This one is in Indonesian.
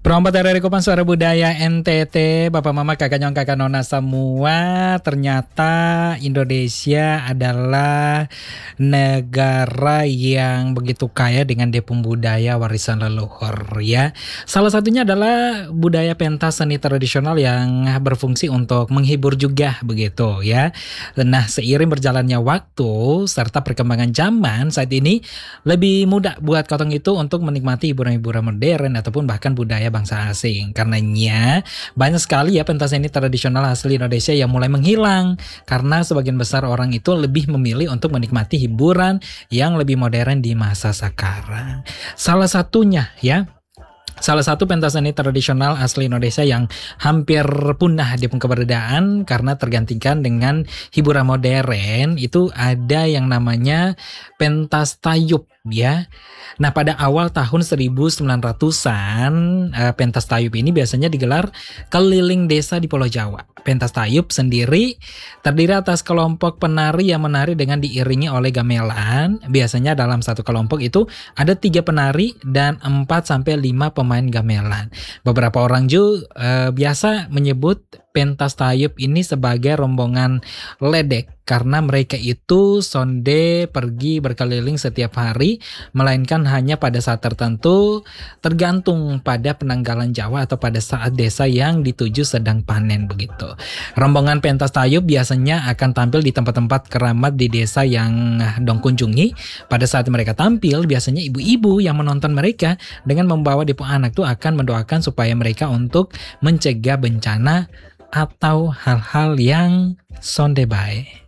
Prompt dari Kopan Suara Budaya NTT, Bapak Mama, Kakak Nyong, Kakak Nona semua. Ternyata Indonesia adalah negara yang begitu kaya dengan depung budaya warisan leluhur ya. Salah satunya adalah budaya pentas seni tradisional yang berfungsi untuk menghibur juga begitu ya. Nah, seiring berjalannya waktu serta perkembangan zaman saat ini lebih mudah buat kotong itu untuk menikmati hiburan-hiburan modern ataupun bahkan budaya bangsa asing. Karenanya banyak sekali ya pentas seni tradisional asli Indonesia yang mulai menghilang karena sebagian besar orang itu lebih memilih untuk menikmati hiburan yang lebih modern di masa sekarang. Salah satunya ya, salah satu pentas seni tradisional asli Indonesia yang hampir punah di keberadaan karena tergantikan dengan hiburan modern itu ada yang namanya pentas tayub ya. Nah, pada awal tahun 1900-an pentas tayub ini biasanya digelar keliling desa di Pulau Jawa. Pentas tayub sendiri terdiri atas kelompok penari yang menari dengan diiringi oleh gamelan. Biasanya dalam satu kelompok itu ada 3 penari dan 4-5 pemain gamelan. Beberapa orang juga biasa menyebut pentas tayub ini sebagai rombongan ledek karena mereka itu sonde pergi berkeliling setiap hari, melainkan hanya pada saat tertentu tergantung pada penanggalan Jawa atau pada saat desa yang dituju sedang panen begitu. Rombongan pentas tayub biasanya akan tampil di tempat-tempat keramat di desa yang dong kunjungi. Pada saat mereka tampil, biasanya ibu-ibu yang menonton mereka dengan membawa depung anak tuh akan mendoakan supaya mereka untuk mencegah bencana atau hal-hal yang sonde bae.